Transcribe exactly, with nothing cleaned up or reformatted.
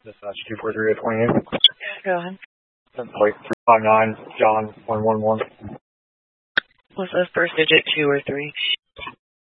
Dispatch two four three twenty-eight. Go ahead. Plate three five nine, John one one one. Was the first digit two or three?